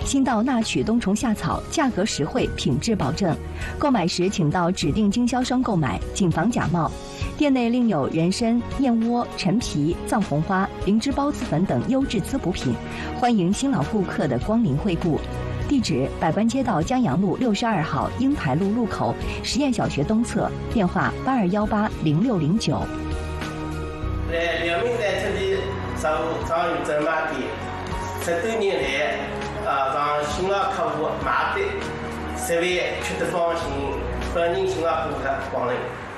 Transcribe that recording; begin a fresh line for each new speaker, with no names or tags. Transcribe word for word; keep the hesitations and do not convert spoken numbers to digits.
新到纳曲冬虫夏草，价格实惠，品质保证。购买时请到指定经销商购买，谨防假冒。店内另有人参、燕窝、陈皮、藏红花、灵芝孢子粉等优质滋补品，欢迎新老顾客的光临惠顾。地址：百官街道江阳路六十二号英台路路口实验小学东侧，电话八二幺八零六零九。
在辽宁在这里上上有这买店，十多年来，啊，让新老客户买的，十万吃得放心，欢迎新老顾客光临。